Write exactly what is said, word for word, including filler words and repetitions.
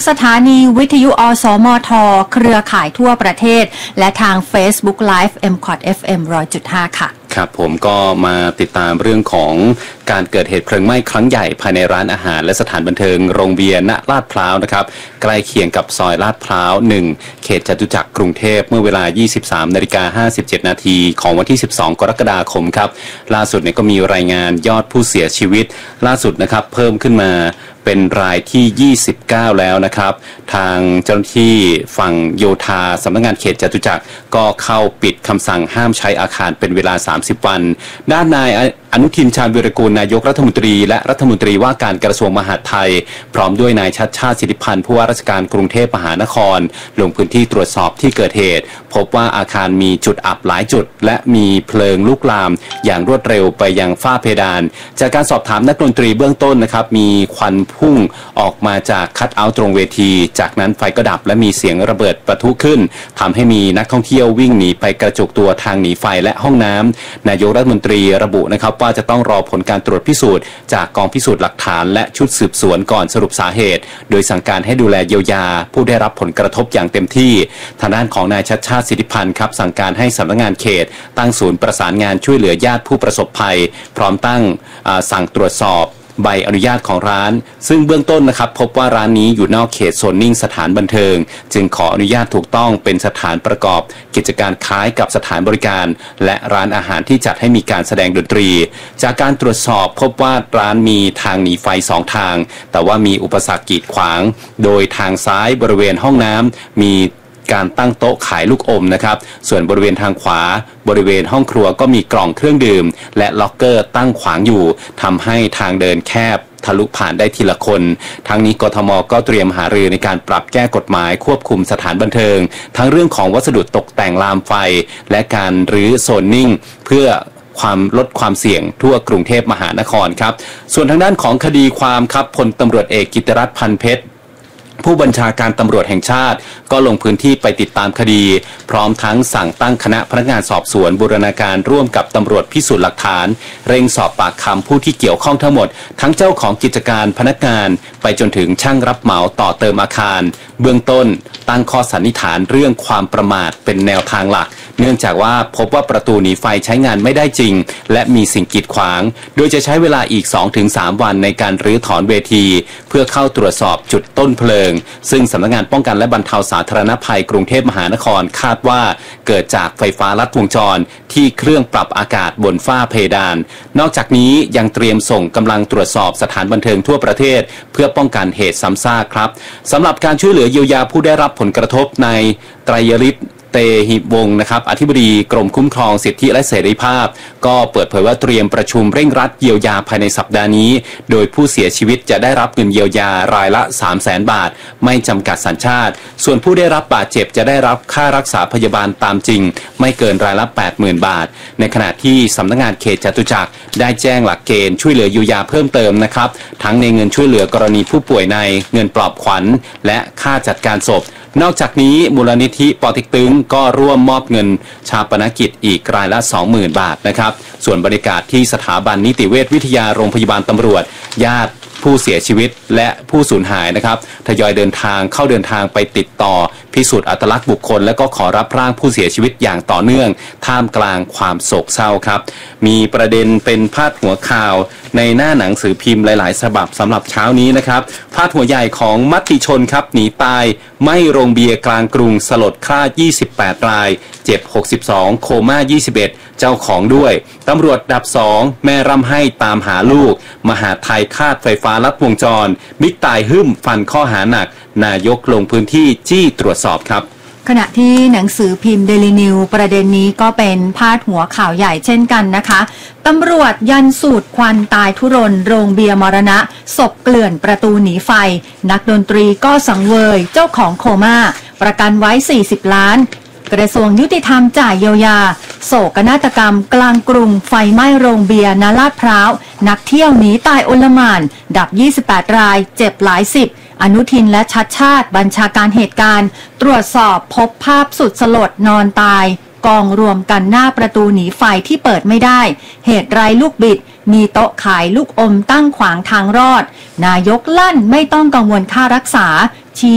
สถานีวิทยุอสมทเครือข่ายทั่วประเทศและทาง Facebook Live เอ็ม คอท เอฟ เอ็ม หนึ่งร้อยจุดห้า ค่ะครับผมก็มาติดตามเรื่องของการเกิดเหตุเพลิงไหม้ครั้งใหญ่ภายในร้านอาหารและสถานบันเทิงโรงเบียร์ณลาดพร้าวนะครับใกล้เคียงกับซอยลาดพร้าวหนึ่งเขตจตุจักรกรุงเทพเมื่อเวลา ยี่สิบสามนาฬิกาห้าสิบเจ็ดนาทีของวันที่สิบสองกรกฎาคมครับล่าสุดเนี่ยก็มีรายงานยอดผู้เสียชีวิตล่าสุดนะครับเพิ่มขึ้นมาเป็นรายที่ยี่สิบเก้าแล้วนะครับทางเจ้าหน้าที่ฝั่งโยธาสำนักงานเขตจตุจักรก็เข้าปิดคำสั่งห้ามใช้อาคารเป็นเวลาสามสิบวันด้านนายอนุทินชาญวีรกูลนายกรัฐมนตรีและรัฐมนตรีว่าการกระทรวงมหาดไทยพร้อมด้วยนายชัชชาติสิทธิพันธ์ผู้ว่าราชการกรุงเทพมหานครลงพื้นที่ตรวจสอบที่เกิดเหตุพบว่าอาคารมีจุดอับหลายจุดและมีเพลิงลุกลามอย่างรวดเร็วไปยังฝ้าเพดานจากการสอบถามนักดนตรีเบื้องต้นนะครับมีควันพุ่งออกมาจากคัทเอาท์ตรงเวทีจากนั้นไฟก็ดับและมีเสียงระเบิดปะทุขึ้นทำให้มีนักท่องเที่ยววิ่งหนีไปกระจุกตัวทางหนีไฟและห้องน้ำนายกรัฐมนตรีระบุนะครับว่าจะต้องรอผลการตรวจพิสูจน์จากกองพิสูจน์หลักฐานและชุดสืบสวนก่อนสรุปสาเหตุโดยสั่งการให้ดูแลเยียวยาผู้ได้รับผลกระทบอย่างเต็มที่ทางด้านของนายชัชชาติสิทธิพันธ์ครับสั่งการให้สำนักงานเขตตั้งศูนย์ประสานงานช่วยเหลือญาติผู้ประสบภัยพร้อมตั้งสั่งตรวจสอบใบอนุญาตของร้านซึ่งเบื้องต้นนะครับพบว่าร้านนี้อยู่นอกเขตโซนนิ่งสถานบันเทิงจึงขออนุญาตถูกต้องเป็นสถานประกอบกิจการคล้ายกับสถานบริการและร้านอาหารที่จัดให้มีการแสดงดนตรีจากการตรวจสอบพบว่าร้านมีทางหนีไฟสองทางแต่ว่ามีอุปสรรคกีดขวางโดยทางซ้ายบริเวณห้องน้ำมีการตั้งโต๊ะขายลูกอมนะครับส่วนบริเวณทางขวาบริเวณห้องครัวก็มีกล่องเครื่องดื่มและล็อกเกอร์ตั้งขวางอยู่ทำให้ทางเดินแคบทะลุผ่านได้ทีละคนทั้งนี้กทม.ก็เตรียมหารือในการปรับแก้กฎหมายควบคุมสถานบันเทิงทั้งเรื่องของวัสดุตกแต่งลามไฟและการรื้อโซนนิ่งเพื่อความลดความเสี่ยงทั่วกรุงเทพมหานครครับส่วนทางด้านของคดีความครับพลตำรวจเอกกิตติรัตน์พันเพชรผู้บัญชาการตำรวจแห่งชาติก็ลงพื้นที่ไปติดตามคดีพร้อมทั้งสั่งตั้งคณะพนักงานสอบสวนบูรณาการร่วมกับตำรวจพิสูจน์หลักฐานเร่งสอบปากคำผู้ที่เกี่ยวข้องทั้งหมดทั้งเจ้าของกิจการพนักงานไปจนถึงช่างรับเหมาต่อเติมอาคารเบื้องต้นตั้งข้อสันนิษฐานเรื่องความประมาทเป็นแนวทางหลักเนื่องจากว่าพบว่าประตูหนีไฟใช้งานไม่ได้จริงและมีสิ่งกีดขวางโดยจะใช้เวลาอีก สองถึงสาม วันในการรื้อถอนเวทีเพื่อเข้าตรวจสอบจุดต้นเพลิงซึ่งสำนักงานป้องกันและบรรเทาสาธารณภัยกรุงเทพมหานครคาดว่าเกิดจากไฟฟ้าลัดวงจรที่เครื่องปรับอากาศบนฝ้าเพดานนอกจากนี้ยังเตรียมส่งกำลังตรวจสอบสถานบันเทิงทั่วประเทศเพื่อป้องกันเหตุซ้ำซากครับสำหรับการช่วยเหลือเยียวยาผู้ได้รับผลกระทบในไตรยฤทธิ์เตหิวงศ์นะครับอธิบดีกรมคุ้มครองสิทธิและเสรีภาพก็เปิดเผยว่าเตรียมประชุมเร่งรัดเยียวยาภายในสัปดาห์นี้โดยผู้เสียชีวิตจะได้รับเงินเยียวยารายละ สามแสน บาทไม่จำกัดสัญชาติส่วนผู้ได้รับบาดเจ็บจะได้รับค่ารักษาพยาบาลตามจริงไม่เกินรายละ แปดหมื่น บาทในขณะที่สำนักงานเขตจตุจักรได้แจ้งหลักเกณฑ์ช่วยเหลือเยียวยาเพิ่มเติมนะครับทั้งในเงินช่วยเหลือกรณีผู้ป่วยในเงินปลอบขวัญและค่าจัดการศพนอกจากนี้มูลนิธิปอเต็กตึงก็ร่วมมอบเงินชาปนกิจอีกรายละ สองหมื่น บาทนะครับส่วนบรรยากาศที่สถาบันนิติเวชวิทยาโรงพยาบาลตำรวจญาติผู้เสียชีวิตและผู้สูญหายนะครับทยอยเดินทางเข้าเดินทางไปติดต่อพิสูจน์อัตลักษณ์บุคคลและก็ขอรับร่างผู้เสียชีวิตอย่างต่อเนื่องท่ามกลางความโศกเศร้าครับมีประเด็นเป็นพาดหัวข่าวในหน้าหนังสือพิมพ์หลายๆฉบับสำหรับเช้านี้นะครับพาดหัวใหญ่ของมติชนครับหนีตายไม่โรงเบียร์กลางกรุงสลดฆ่ายี่สิบแปดรายเจ็บหกสิบสองโคม่ายี่สิบเอ็ดเจ้าของด้วยตำรวจดับสองแม่ร่ำให้ตามหาลูกมหาไทยคาดไฟฟ้าลัดวงจรบิ๊กตายหึ่มฟันข้อหาหนักนายกลงพื้นที่จี้ตรวจสอบครับขณะที่หนังสือพิมพ์ Daily News ประเด็นนี้ก็เป็นพาดหัวข่าวใหญ่เช่นกันนะคะตำรวจยันสูตรควันตายทุรนโรงเบียร์มรณะศพเกลื่อนประตูหนีไฟนักดนตรีก็สังเวยเจ้าของโคม่าประกันไว้สี่สิบล้านกระทรวงยุติธรรมจ่ายเยียวยาโศกนาฏกรรมกลางกรุงไฟไหม้โรงเบียร์ณลาดพร้าวนักเที่ยวหนีตายโอลหม่านดับยี่สิบแปดรายเจ็บหลายสิบอนุทินและชัชชาติบัญชาการเหตุการณ์ตรวจสอบพบภาพสุดสลดนอนตายกองรวมกันหน้าประตูหนีไฟที่เปิดไม่ได้เหตุไร้ลูกบิดมีโต๊ะขายลูกอมตั้งขวางทางรอดนายกลั่นไม่ต้องกังวลค่ารักษา